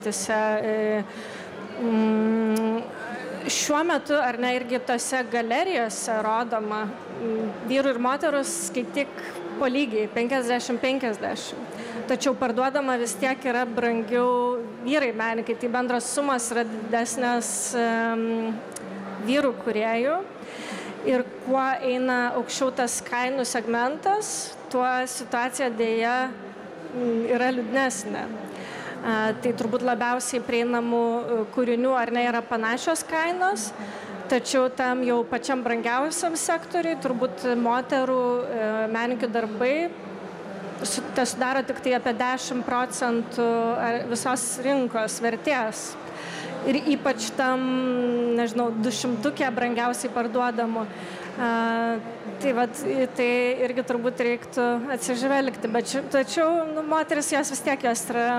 Šiuo metu, ar ne, irgi tose galerijose rodoma vyrų ir moterų skaityk po lygiai 50-50. Tačiau parduodama vis tiek yra brangiau vyrai menininkai, tai bendros sumos yra didesnės vyrų kūrėjų. Ir kuo eina aukščiau tas kainų segmentas, tuo situacija dėja yra liūdnesnė. Tai turbūt labiausiai prieinamų kūrinių ar ne yra panašios kainos, tačiau tam jau pačiam brangiausiam sektoriui turbūt moterų menininkių darbai sudaro tik tai apie 10% visos rinkos vertės. Ir ypač tam, 200 brangiausiai parduodamų. Tai irgi turbūt reiktų atsižvelgti. Tačiau moteris jos vis tiek jos yra,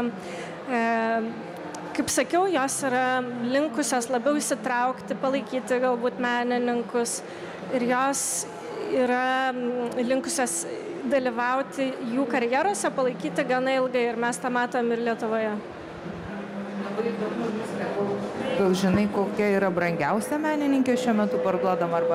kaip sakiau, jos yra linkusios labiau įsitraukti, palaikyti galbūt menininkus. Ir jos yra linkusios dalyvauti jų karjerose, palaikyti gana ilgai. Ir mes tą matom ir Lietuvoje. Gal žinai, kokia yra brangiausia menininkė šiuo metu parduodama arba?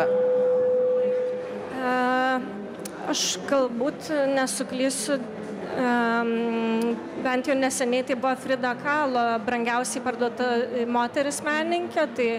Aš galbūt nesuklysiu, bent jau neseniai tai buvo Frida Kahlo brangiausiai parduota moteris menininkė, tai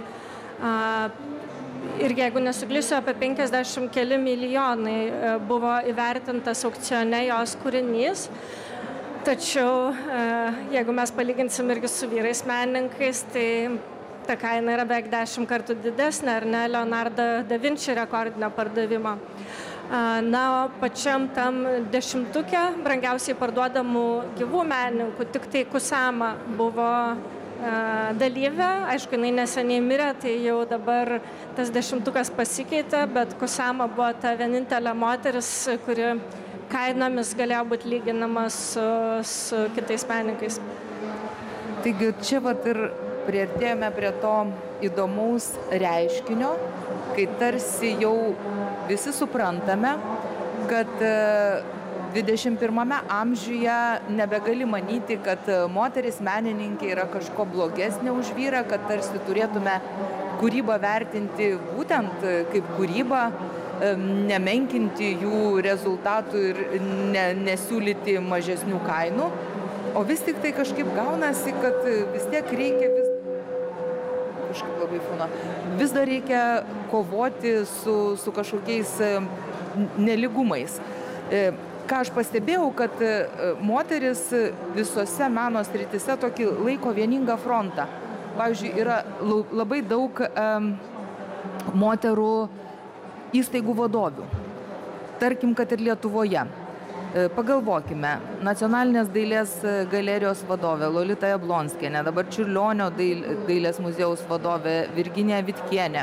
ir jeigu nesuklysiu, apie 50 keli milijonai buvo įvertintas aukcione jos kūrinys. Tačiau jeigu mes palyginsim irgi su vyrais menininkais, tai ta kaina yra beveik 10 kartų didesnė, ar ne, Leonardo da Vinci rekordinio pardavimo. Na, o pačiam tam 10-tuke brangiausiai parduodamų gyvų menininkų, tik tai Kusama buvo dalyvė. Aišku, jinai neseniai mirė, tai jau dabar tas 10-tukas pasikeitė, bet Kusama buvo ta vienintelė moteris, kuri kainomis galėjo būti lyginama su kitais menininkais. Taigi čia ir priartėjome prie to įdomaus reiškinio, kai tarsi jau visi suprantame, kad 21 amžiuje nebegali manyti, kad moteris menininkė yra kažko blogesnė už vyrą, kad tarsi turėtume kūrybą vertinti būtent kaip kūrybą, nemenkinti jų rezultatų ir nesiūlyti mažesnių kainų. O vis tik tai kažkaip gaunasi, kad vis tiek reikia vis dar reikia kovoti su kažkokiais nelygumais. Ką aš pastebėjau, kad moteris visose meno srityse tokį laiko vieningą frontą. Pavyzdžiui, yra labai daug moterų įstaigų vadovių. Tarkim, kad ir Lietuvoje. Pagalvokime, Nacionalinės dailės galerijos vadovė Lolita Jablonskienė, dabar Čiurlionio dailės muziejaus vadovė Virginija Vitkienė.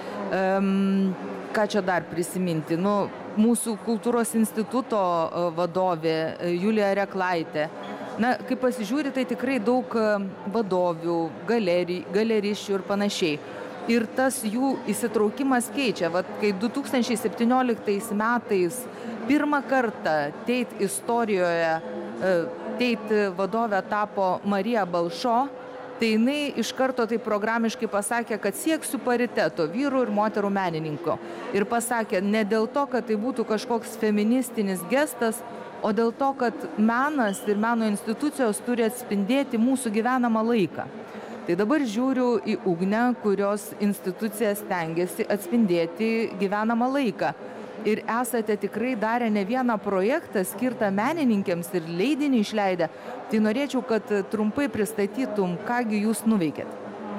Ką čia dar prisiminti? Mūsų kultūros instituto vadovė Julija Reklaitė. Na, kai pasižiūri, tai tikrai daug vadovių, galerisčių ir panašiai. Ir tas jų įsitraukimas keičia. Kai 2017 metais pirmą kartą Tate istorijoje Tate vadovė tapo Marija Balšo, tai jinai iš karto tai programiškai pasakė, kad sieksiu pariteto vyrų ir moterų menininko. Ir pasakė ne dėl to, kad tai būtų kažkoks feministinis gestas, o dėl to, kad menas ir meno institucijos turi atspindėti mūsų gyvenamą laiką. Tai dabar žiūriu į Ugnę, kurios institucija stengiasi atspindėti gyvenamą laiką. Ir esate tikrai darę ne vieną projektą skirtą menininkėms ir leidinį išleidę. Tai norėčiau, kad trumpai pristatytum, kągi jūs nuveikėt.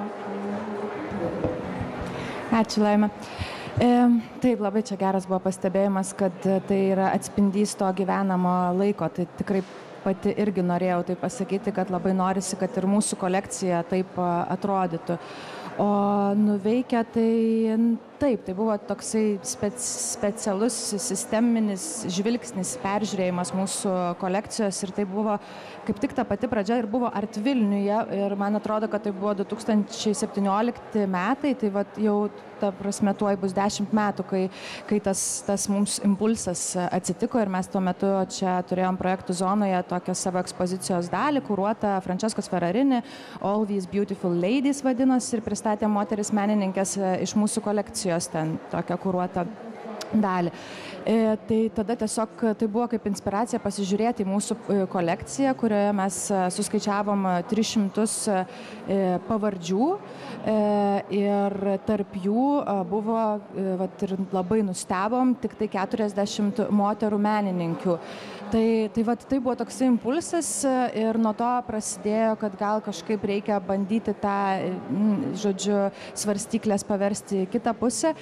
Ačiū, Laima. Taip, labai čia geras buvo pastebėjimas, kad tai yra atspindys to gyvenamo laiko. Tai tikrai pati irgi norėjau tai pasakyti, kad labai norisi, kad ir mūsų kolekcija taip atrodytų. O nuveikę tai Taip, tai buvo toksai specialus sisteminis žvilgsnis, peržiūrėjimas mūsų kolekcijos ir tai buvo kaip tik ta pati pradžia ir buvo Art Vilniuje ir man atrodo, kad tai buvo 2017 metai, tai vat jau ta prasme tuoj bus 10 metų, kai tas mums impulsas atsitiko ir mes tuo metu čia turėjom projektų zonoje tokią savo ekspozicijos dalį, kuruotą Franceskos Ferrarini, All These Beautiful Ladies vadinosi ir pristatė moteris menininkės iš mūsų kolekcijos ten tokią kuruotą dalį. Tai tada tiesiog tai buvo kaip inspiracija pasižiūrėti į mūsų kolekciją, kurioje mes suskaičiavom 300 pavardžių ir tarp jų buvo, vat, ir labai nustebom, tik tai 40 moterų menininkių. Tai buvo toksai impulsas ir nuo to prasidėjo, kad gal kažkaip reikia bandyti tą, žodžiu, svarstyklės paversti į kitą pusę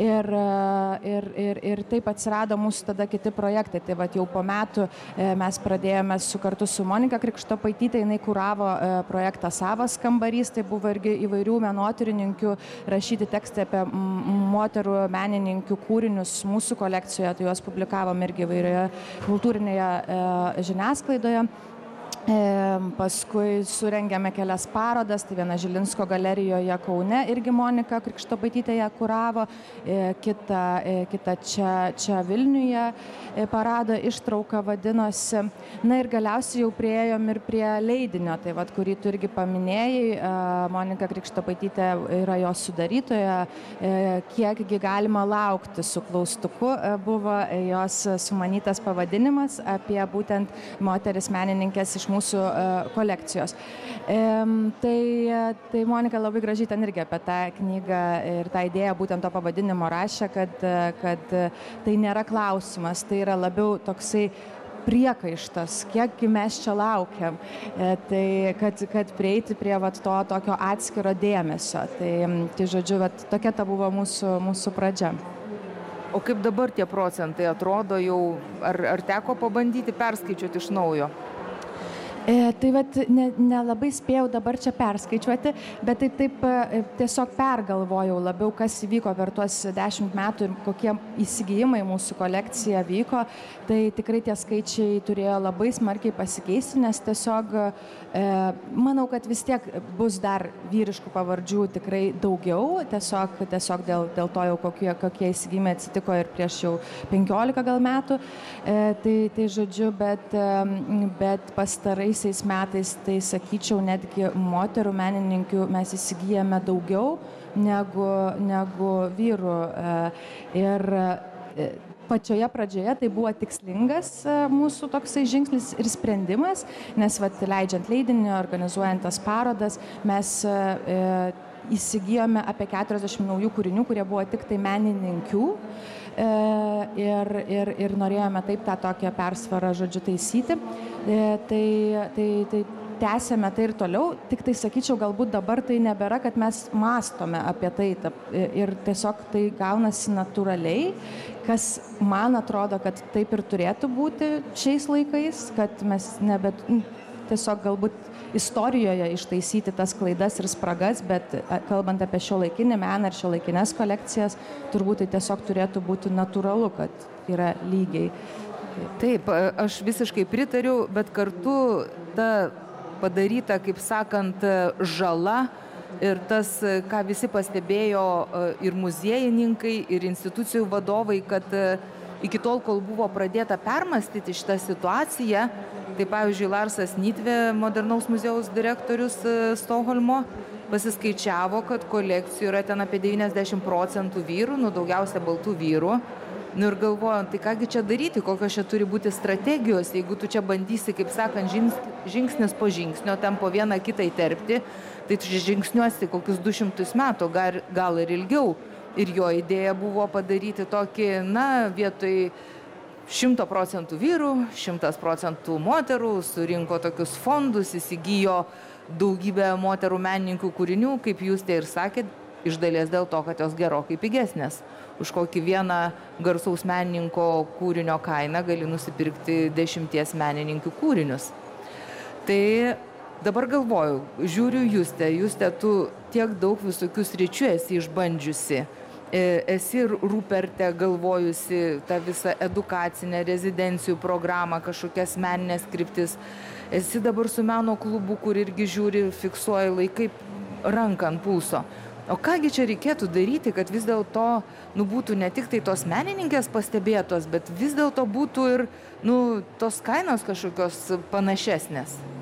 ir taip atsirado mūsų tada kiti projektai. Tai jau po metų mes pradėjome kartu su Monika Krikštopaitytė, jinai kuravo projektą Savas kambarys, tai buvo irgi įvairių menotyrininkių rašyti tekstai apie moterų menininkių kūrinius mūsų kolekcijoje, tai juos publikavom irgi įvairioje kultūrinėje žiniasklaidoje. Paskui surengėme kelias parodas, tai viena Žilinsko galerijoje Kaune, irgi Monika Krikštopaitytė ją kuravo, kita čia Vilniuje parado ištrauka vadinosi. Na ir galiausiai jau priėjom ir prie leidinio, tai kurį tu irgi paminėjai, Monika Krikštopaitytė yra jos sudarytoja, kiekgi galima laukti su klaustuku, buvo jos sumanytas pavadinimas apie būtent moteris menininkės iš mūsų kolekcijos. Tai Monika labai gražiai ten irgi apie tą knygą ir tą idėją būtent to pavadinimo rašė, kad tai nėra klausimas, tai yra labiau toksai priekaištas, kiekgi mes čia laukiam, tai kad prieiti prie to tokio atskiro dėmesio. Tai žodžiu, tokia ta buvo mūsų pradžia. O kaip dabar tie procentai atrodo jau, ar teko pabandyti perskaičiuoti iš naujo? Tai nelabai spėjau dabar čia perskaičiuoti, bet tai taip tiesiog pergalvojau labiau, kas įvyko per tuos 10 metų ir kokie įsigijimai mūsų kolekcija vyko. Tai tikrai tie skaičiai turėjo labai smarkiai pasikeisti, nes tiesiog manau, kad vis tiek bus dar vyriškų pavardžių tikrai daugiau, tiesiog dėl to jau kokie įsigijimai atsitiko ir prieš jau 15 gal metų. Tai žodžiu, bet pastaraisiais metais, tai sakyčiau, netgi moterų menininkių mes įsigijame daugiau negu vyrų. Ir pačioje pradžioje tai buvo tikslingas mūsų toksai žingsnis ir sprendimas, nes leidžiant leidinį, organizuojant tas parodas, mes įsigijome apie 40 naujų kūrinių, kurie buvo tik tai menininkių. Ir norėjome taip tą tokią persvarą, žodžiu, taisyti. Tai tęsėme tai ir toliau, tik tai sakyčiau, galbūt dabar tai nebėra, kad mes mąstome apie tai ir tiesiog tai gaunasi natūraliai, kas man atrodo, kad taip ir turėtų būti šiais laikais, kad mes tiesiog galbūt istorijoje ištaisyti tas klaidas ir spragas, bet kalbant apie šiuolaikinį meną ir šiuolaikinės kolekcijas, turbūt tai tiesiog turėtų būti natūralu, kad yra lygiai. Taip, aš visiškai pritariu, bet kartu ta padaryta, kaip sakant, žala ir tas, ką visi pastebėjo ir muziejininkai, ir institucijų vadovai, kad iki tol, kol buvo pradėta permastyti šitą situaciją, tai pavyzdžiui, Larsas Nitvė, Modernaus muziejaus direktorius Stokholmo, pasiskaičiavo, kad kolekcijų yra ten apie 90% vyrų, daugiausia baltų vyrų. Ir galvojant, tai kągi čia daryti, kokios čia turi būti strategijos, jeigu tu čia bandysi, kaip sakant, žingsnis po žingsnio, ten po vieną kitą įterpti, tai tu žingsniuosi kokius 200 metų, gal ir ilgiau. Ir jo idėja buvo padaryti tokį, vietoj 100% vyrų, 100% moterų, surinko tokius fondus, įsigijo daugybę moterų menininkų kūrinių, kaip jūs tai ir sakėt, iš dalies dėl to, kad jos gerokai pigesnės. Už kokį vieną garsaus menininko kūrinio kainą gali nusipirkti 10 menininkių kūrinius. Tai dabar galvoju, žiūriu Justę, tu tiek daug visokių sričių esi išbandžiusi. esi ir Ruperte galvojusi tą visą edukacinę rezidencijų programą, kažkokias meninės kryptis. Esi dabar su meno klubu, kur irgi žiūri, fiksuoja laikai ranką ant pulso. O kągi čia reikėtų daryti, kad vis dėlto būtų ne tik tai tos menininkės pastebėtos, bet vis dėlto būtų ir tos kainos kažkokios panašesnės?